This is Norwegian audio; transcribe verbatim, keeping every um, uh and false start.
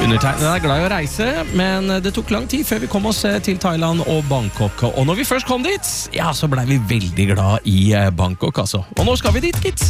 Undertegnede er glad i å reise, men det tok lang tid før vi kom oss til Thailand og Bangkok. Og når vi først kom dit, ja, så ble vi veldig glad i Bangkok, altså. Og nå skal vi dit, gitt.